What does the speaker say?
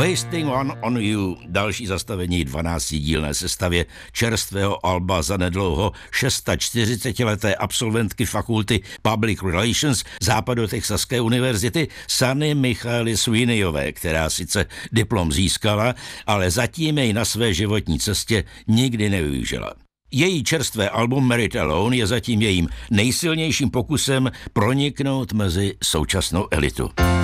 Wasting One on You, další zastavení 12dílné sestavě čerstvého alba zanedlouho 46leté absolventky fakulty Public Relations Západotexaské univerzity Sunny Michaely Sweeneyové, která sice diplom získala, ale zatím jej na své životní cestě nikdy nevyužila. Její čerstvé album Merit Alone je zatím jejím nejsilnějším pokusem proniknout mezi současnou elitu.